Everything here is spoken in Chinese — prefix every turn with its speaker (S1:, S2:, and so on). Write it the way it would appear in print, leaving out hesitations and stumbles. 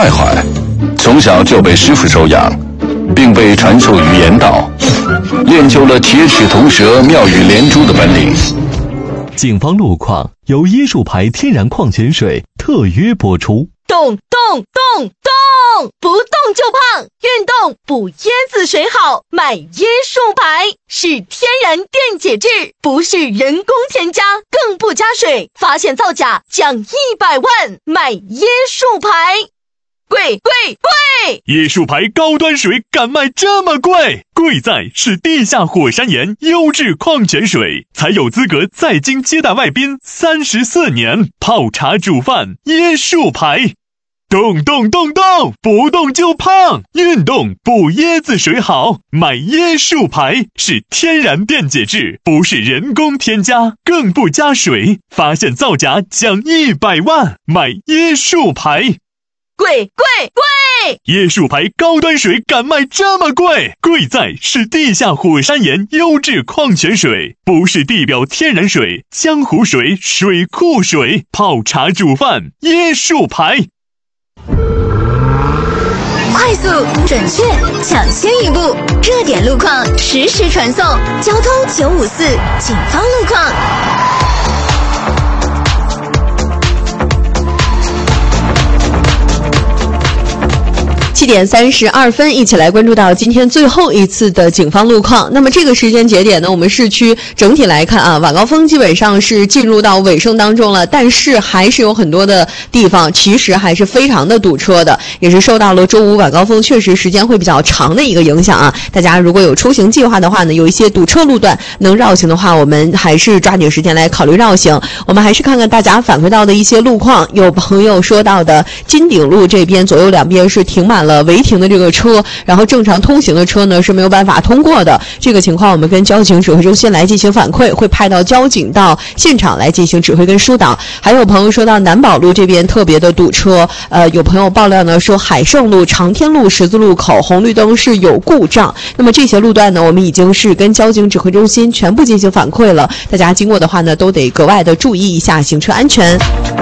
S1: 爱好，从小就被师傅收养，并被传授于言道，练就了铁齿铜舌、妙语连珠的本领。
S2: 警方路况由椰树牌天然矿泉水特约播出。
S3: 动，不动就胖，运动补椰子水好，买椰树牌是天然电解质，不是人工添加，更不加水，发现造假奖100万，买椰树牌。贵！
S4: 椰树牌高端水敢卖这么贵？贵在是地下火山岩优质矿泉水，才有资格在京接待外宾34年，泡茶煮饭椰树牌。动，不动就胖，运动补椰子水好，买椰树牌是天然电解质，不是人工添加，更不加水，发现造假奖100万，买椰树牌。
S3: 贵！
S4: 椰树牌高端水敢卖这么贵？贵在是地下火山岩优质矿泉水，不是地表天然水、江湖水、水库水，泡茶煮饭椰树牌。
S5: 快速、准确、抢先一步，热点路况实时传送，交通954，警方路况。
S6: 7点32分，一起来关注到今天最后一次的警方路况。那么这个时间节点呢，我们市区整体来看啊，晚高峰基本上是进入到尾声当中了，但是还是有很多的地方其实还是非常的堵车的，也是受到了周五晚高峰确实时间会比较长的一个影响啊。大家如果有出行计划的话呢，有一些堵车路段能绕行的话，我们还是抓紧时间来考虑绕行。我们还是看看大家反馈到的一些路况，有朋友说到的金鼎路这边左右两边是停满了违停的这个车，然后正常通行的车呢是没有办法通过的。这个情况我们跟交警指挥中心来进行反馈，会派到交警到现场来进行指挥跟疏导。还有朋友说到南宝路这边特别的堵车，有朋友爆料呢说海盛路、长天路十字路口红绿灯是有故障。那么这些路段呢，我们已经是跟交警指挥中心全部进行反馈了，大家经过的话呢都得格外的注意一下行车安全。